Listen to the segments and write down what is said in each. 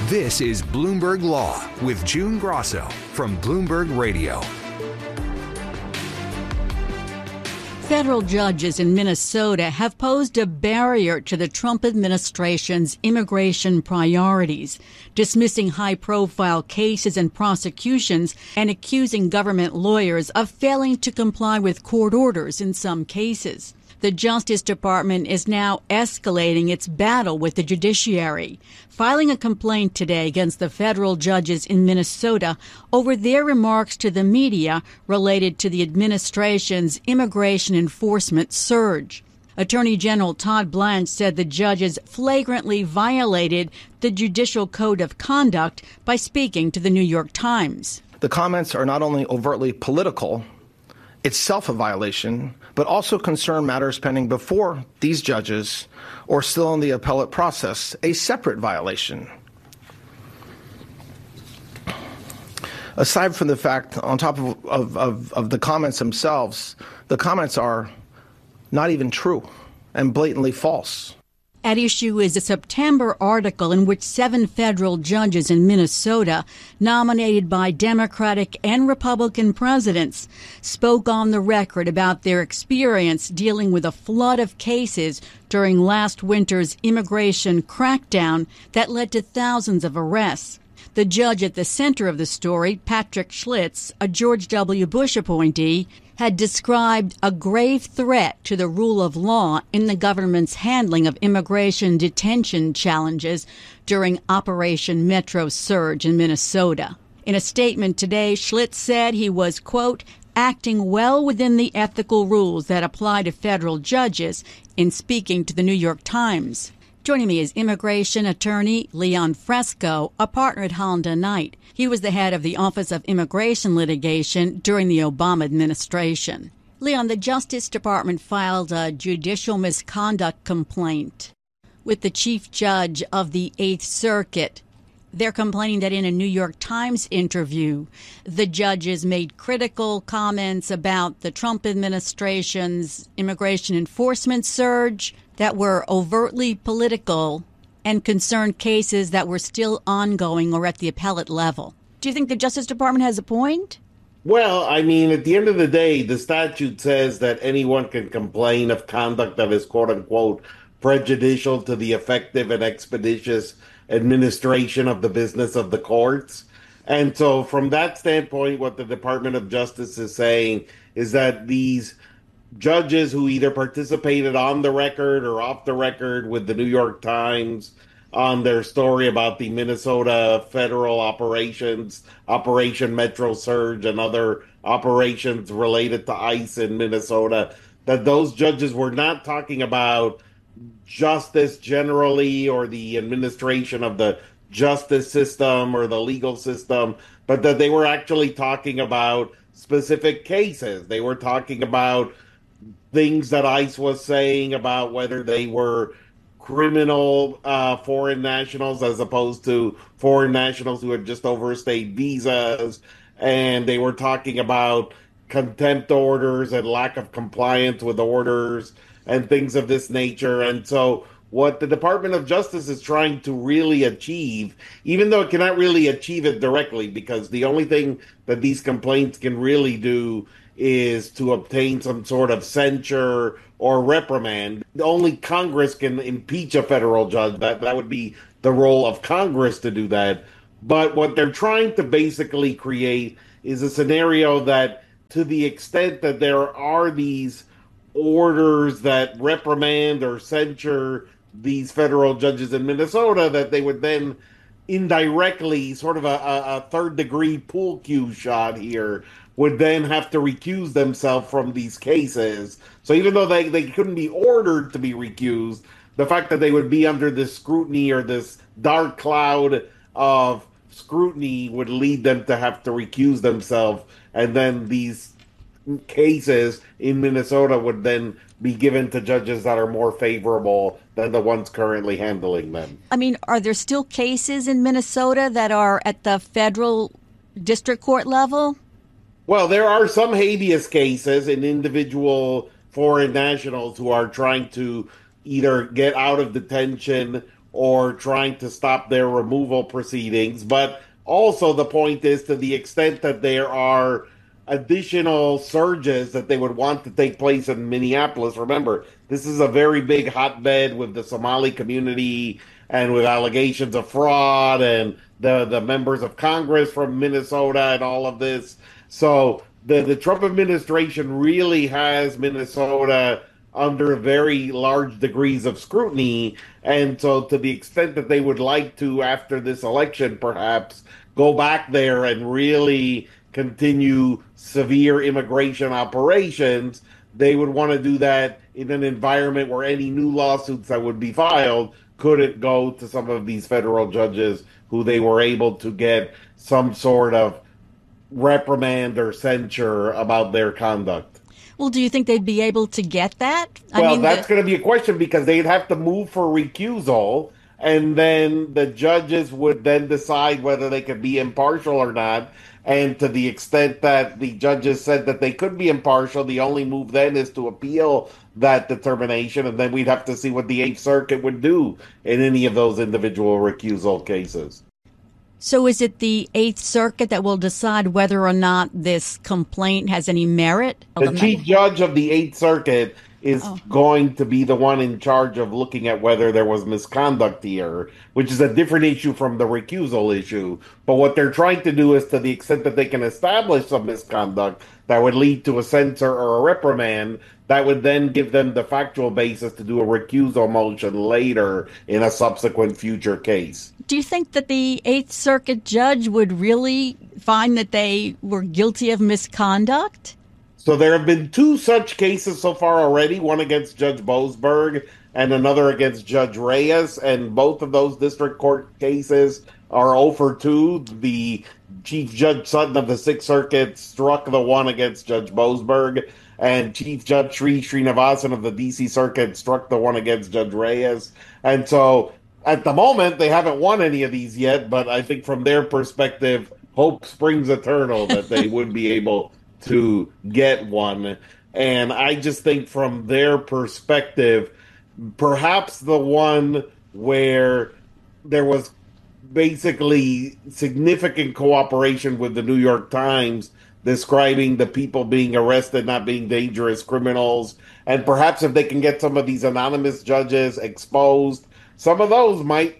This is Bloomberg Law with June Grosso from Bloomberg Radio. Federal judges in Minnesota have posed a barrier to the Trump administration's immigration priorities, dismissing high-profile cases and prosecutions and accusing government lawyers of failing to comply with court orders in some cases. The Justice Department is now escalating its battle with the judiciary, filing a complaint today against the federal judges in Minnesota over their remarks to the media related to the administration's immigration enforcement surge. Attorney General Todd Blanche said the judges flagrantly violated the Judicial Code of Conduct by speaking to the New York Times. The comments are not only overtly political, itself a violation, but also concern matters pending before these judges or still in the appellate process, a separate violation. Aside from the fact, on top of the comments themselves, the comments are not even true and blatantly false. At issue is a September article in which 7 federal judges in Minnesota, nominated by Democratic and Republican presidents, spoke on the record about their experience dealing with a flood of cases during last winter's immigration crackdown that led to thousands of arrests. The judge at the center of the story, Patrick Schlitz, a George W. Bush appointee, had described a grave threat to the rule of law in the government's handling of immigration detention challenges during Operation Metro Surge in Minnesota. In a statement today, Schlitz said he was, quote, acting well within the ethical rules that apply to federal judges in speaking to the New York Times. Joining me is immigration attorney Leon Fresco, a partner at Holland & Knight. He was the head of the Office of Immigration Litigation during the Obama administration. Leon, the Justice Department filed a judicial misconduct complaint with the chief judge of the Eighth Circuit. They're complaining that in a New York Times interview, the judges made critical comments about the Trump administration's immigration enforcement surge that were overtly political and concerned cases that were still ongoing or at the appellate level. Do you think the Justice Department has a point? Well, I mean, at the end of the day, the statute says that anyone can complain of conduct that is, quote unquote, prejudicial to the effective and expeditious administration of the business of the courts. And so from that standpoint, what the Department of Justice is saying is that these judges who either participated on the record or off the record with the New York Times on their story about the Minnesota federal operations, Operation Metro Surge, and other operations related to ICE in Minnesota, that those judges were not talking about justice generally or the administration of the justice system or the legal system, but that they were actually talking about specific cases. They were talking about things that ICE was saying about whether they were criminal foreign nationals as opposed to foreign nationals who had just overstayed visas. And they were talking about contempt orders and lack of compliance with orders and things of this nature. And so what the Department of Justice is trying to really achieve, even though it cannot really achieve it directly, because the only thing that these complaints can really do is to obtain some sort of censure or reprimand. Only Congress can impeach a federal judge. That would be the role of Congress to do that. But what they're trying to basically create is a scenario that, to the extent that there are these orders that reprimand or censure these federal judges in Minnesota, that they would then indirectly, sort of a third-degree pool cue shot here, would then have to recuse themselves from these cases. So even though they couldn't be ordered to be recused, the fact that they would be under this scrutiny or this dark cloud of scrutiny would lead them to have to recuse themselves, and then these cases in Minnesota would then be given to judges that are more favorable than the ones currently handling them. I mean, are there still cases in Minnesota that are at the federal district court level? Well, there are some habeas cases in individual foreign nationals who are trying to either get out of detention or trying to stop their removal proceedings. But also the point is, to the extent that there are additional surges that they would want to take place in Minneapolis. Remember, this is a very big hotbed with the Somali community and with allegations of fraud and the members of Congress from Minnesota and all of this. So the Trump administration really has Minnesota under very large degrees of scrutiny. And so to the extent that they would like to, after this election, perhaps go back there and really continue severe immigration operations, they would want to do that in an environment where any new lawsuits that would be filed couldn't go to some of these federal judges who they were able to get some sort of reprimand or censure about their conduct. Well, do you think they'd be able to get that? That's going to be a question, because they'd have to move for recusal, and then the judges would then decide whether they could be impartial or not. And to the extent that the judges said that they could be impartial, the only move then is to appeal that determination, and then we'd have to see what the Eighth Circuit would do in any of those individual recusal cases. So is it the Eighth Circuit that will decide whether or not this complaint has any merit? The chief judge of the Eighth Circuit is going to be the one in charge of looking at whether there was misconduct here, which is a different issue from the recusal issue. But what they're trying to do is, to the extent that they can establish some misconduct that would lead to a censure or a reprimand, that would then give them the factual basis to do a recusal motion later in a subsequent future case. Do you think that the Eighth Circuit judge would really find that they were guilty of misconduct? So there have been two such cases so far already, one against Judge Boasberg and another against Judge Reyes, and both of those district court cases are 0 for 2. The Chief Judge Sutton of the Sixth Circuit struck the one against Judge Boasberg, and Chief Judge Sri Srinivasan of the D.C. Circuit struck the one against Judge Reyes. And so at the moment, they haven't won any of these yet, but I think from their perspective, hope springs eternal that they would be able to get one. And I just think from their perspective, perhaps the one where there was basically significant cooperation with the New York Times describing the people being arrested not being dangerous criminals, and perhaps if they can get some of these anonymous judges exposed, some of those might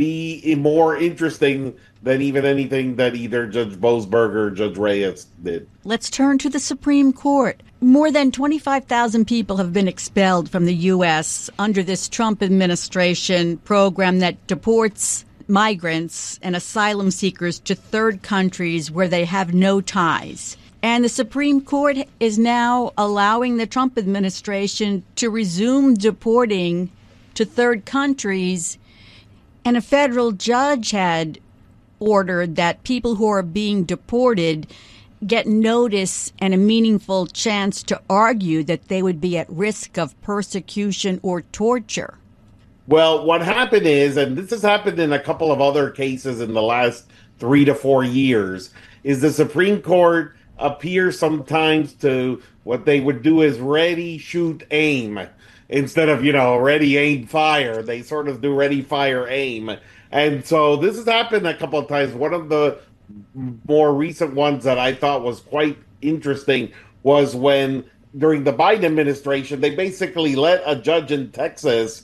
be more interesting than even anything that either Judge Boasberg or Judge Reyes did. Let's turn to the Supreme Court. More than 25,000 people have been expelled from the U.S. under this Trump administration program that deports migrants and asylum seekers to third countries where they have no ties. And the Supreme Court is now allowing the Trump administration to resume deporting to third countries. And a federal judge had ordered that people who are being deported get notice and a meaningful chance to argue that they would be at risk of persecution or torture. Well, what happened is, and this has happened in a couple of other cases in the last 3 to 4 years, is the Supreme Court appears sometimes to what they would do is ready, shoot, aim. Instead of, ready, aim, fire, they sort of do ready, fire, aim. And so this has happened a couple of times. One of the more recent ones that I thought was quite interesting was when, during the Biden administration, they basically let a judge in Texas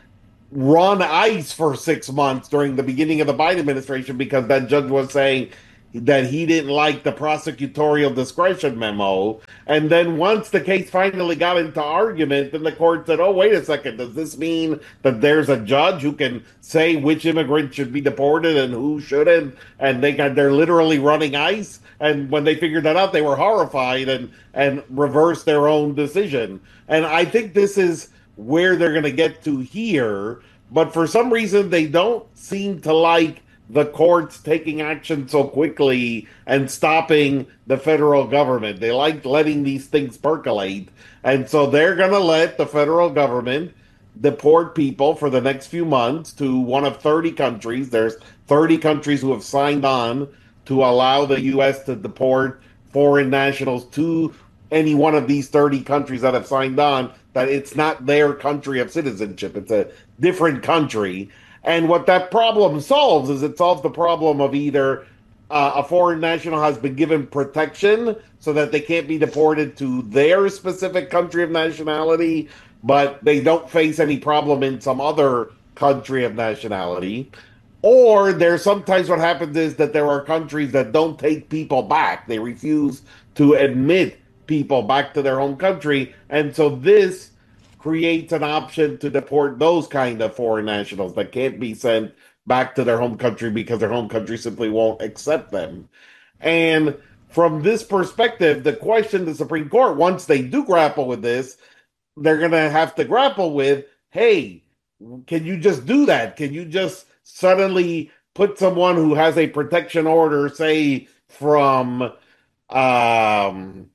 run ICE for 6 months during the beginning of the Biden administration because that judge was saying that he didn't like the prosecutorial discretion memo. And then once the case finally got into argument, then the court said, oh, wait a second, does this mean that there's a judge who can say which immigrant should be deported and who shouldn't? And they're literally running ICE. And when they figured that out, they were horrified and reversed their own decision. And I think this is where they're going to get to here. But for some reason, they don't seem to like the courts taking action so quickly and stopping the federal government. They like letting these things percolate. And so they're going to let the federal government deport people for the next few months to one of 30 countries. There's 30 countries who have signed on to allow the U.S. to deport foreign nationals to any one of these 30 countries that have signed on, that it's not their country of citizenship. It's a different country. And what that problem solves is it solves the problem of either a foreign national has been given protection so that they can't be deported to their specific country of nationality, but they don't face any problem in some other country of nationality. Or there's sometimes what happens is that there are countries that don't take people back. They refuse to admit people back to their home country. And so this creates an option to deport those kind of foreign nationals that can't be sent back to their home country because their home country simply won't accept them. And from this perspective, the question the Supreme Court, once they do grapple with this, they're going to have to grapple with, hey, can you just do that? Can you just suddenly put someone who has a protection order, say, from, China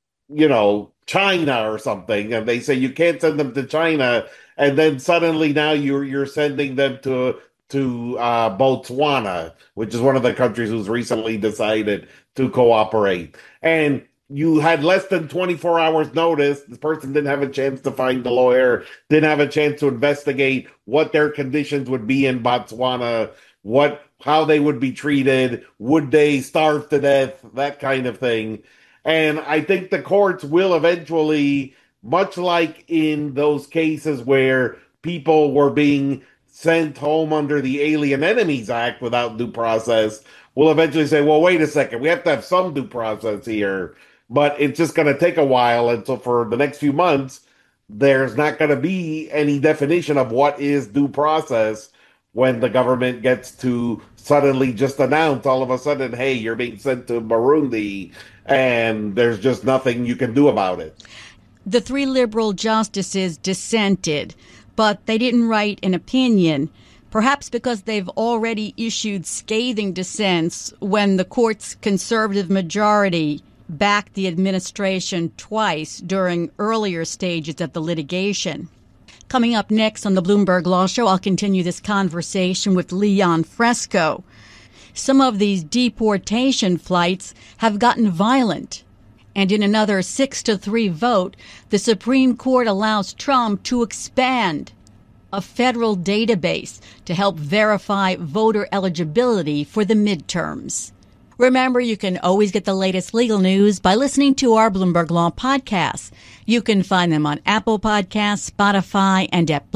or something, and they say you can't send them to China, and then suddenly now you're sending them to Botswana, which is one of the countries who's recently decided to cooperate. And you had less than 24 hours notice. This person didn't have a chance to find the lawyer, didn't have a chance to investigate what their conditions would be in Botswana, how they would be treated, would they starve to death, that kind of thing. And I think the courts will eventually, much like in those cases where people were being sent home under the Alien Enemies Act without due process, will eventually say, well, wait a second, we have to have some due process here, but it's just going to take a while. And so for the next few months, there's not going to be any definition of what is due process when the government gets to suddenly just announce all of a sudden, hey, you're being sent to Burundi, and there's just nothing you can do about it. The 3 liberal justices dissented, but they didn't write an opinion, perhaps because they've already issued scathing dissents when the court's conservative majority backed the administration twice during earlier stages of the litigation. Coming up next on the Bloomberg Law Show, I'll continue this conversation with Leon Fresco. Some of these deportation flights have gotten violent. And in another 6-3 vote, the Supreme Court allows Trump to expand a federal database to help verify voter eligibility for the midterms. Remember, you can always get the latest legal news by listening to our Bloomberg Law podcasts. You can find them on Apple Podcasts, Spotify, and at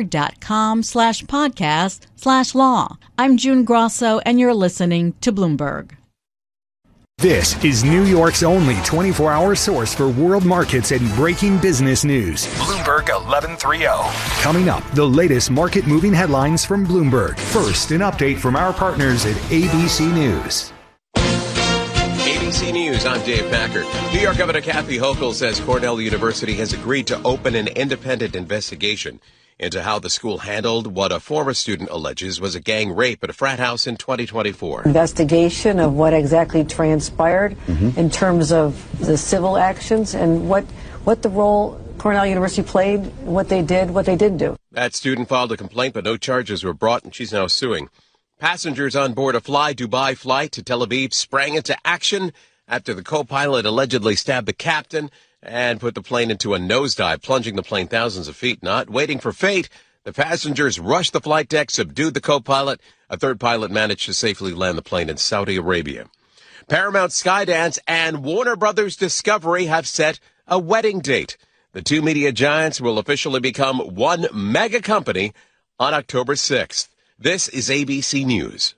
Bloomberg.com/podcast/law. I'm June Grosso, and you're listening to Bloomberg. This is New York's only 24-hour source for world markets and breaking business news. Bloomberg 1130. Coming up, the latest market-moving headlines from Bloomberg. First, an update from our partners at ABC News. ABC News, I'm Dave Packer. New York Governor Kathy Hochul says Cornell University has agreed to open an independent investigation into how the school handled what a former student alleges was a gang rape at a frat house in 2024. Investigation of what exactly transpired in terms of the civil actions and what the role Cornell University played, what they did, what they didn't do. That student filed a complaint, but no charges were brought, and she's now suing. Passengers on board a Fly Dubai flight to Tel Aviv sprang into action after the co-pilot allegedly stabbed the captain and put the plane into a nosedive, plunging the plane thousands of feet. Not waiting for fate, the passengers rushed the flight deck, subdued the co-pilot. A third pilot managed to safely land the plane in Saudi Arabia. Paramount Skydance and Warner Brothers Discovery have set a wedding date. The two media giants will officially become one mega company on October 6th. This is ABC News.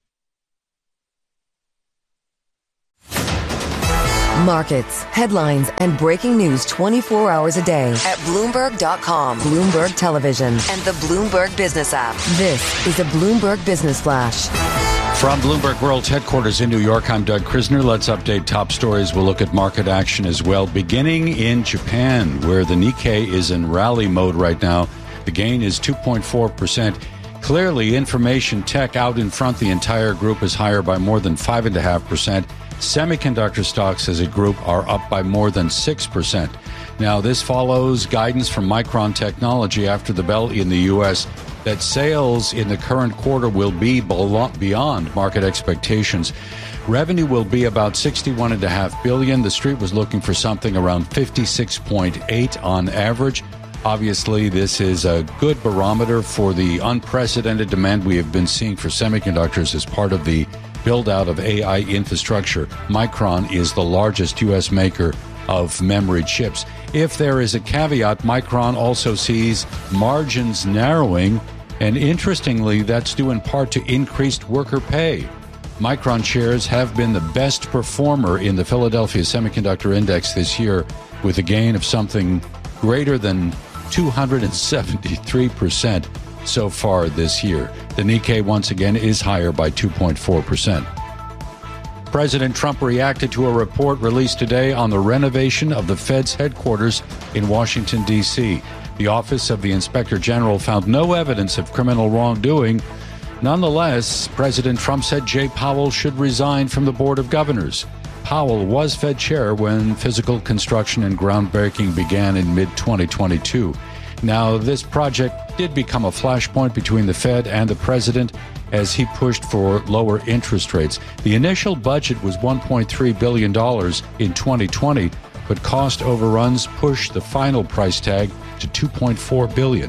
Markets, headlines, and breaking news 24 hours a day at Bloomberg.com, Bloomberg Television, and the Bloomberg Business app. This is a Bloomberg Business Flash. From Bloomberg World's headquarters in New York, I'm Doug Krisner. Let's update top stories. We'll look at market action as well, beginning in Japan, where the Nikkei is in rally mode right now. The gain is 2.4%. Clearly, information tech out in front. The entire group is higher by more than 5.5%. Semiconductor stocks as a group are up by more than 6%. Now, this follows guidance from Micron Technology after the bell in the U.S. that sales in the current quarter will be beyond market expectations. Revenue will be about $61.5 billion. The street was looking for something around 56.8 on average. Obviously, this is a good barometer for the unprecedented demand we have been seeing for semiconductors as part of the build-out of AI infrastructure. Micron is the largest U.S. maker of memory chips. If there is a caveat, Micron also sees margins narrowing, and interestingly, that's due in part to increased worker pay. Micron shares have been the best performer in the Philadelphia Semiconductor Index this year, with a gain of something greater than 273% so far this year. The Nikkei, once again, is higher by 2.4%. President Trump reacted to a report released today on the renovation of the Fed's headquarters in Washington, D.C. The Office of the Inspector General found no evidence of criminal wrongdoing. Nonetheless, President Trump said Jay Powell should resign from the Board of Governors. Powell was Fed chair when physical construction and groundbreaking began in mid-2022. Now, this project did become a flashpoint between the Fed and the president as he pushed for lower interest rates. The initial budget was $1.3 billion in 2020, but cost overruns pushed the final price tag to $2.4 billion.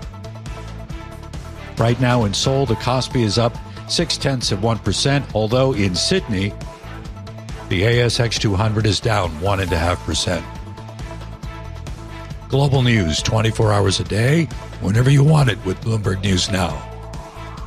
Right now in Seoul, the Kospi is up 0.6%, although in Sydney, the ASX 200 is down 1.5%. Global news 24 hours a day, whenever you want it with Bloomberg News Now.